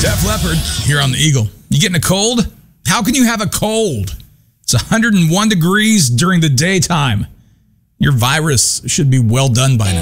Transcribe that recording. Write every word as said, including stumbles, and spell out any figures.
Def Leppard here on the Eagle. You getting a cold? How can you have a cold? It's one hundred one degrees during the daytime. Your virus should be well done by now.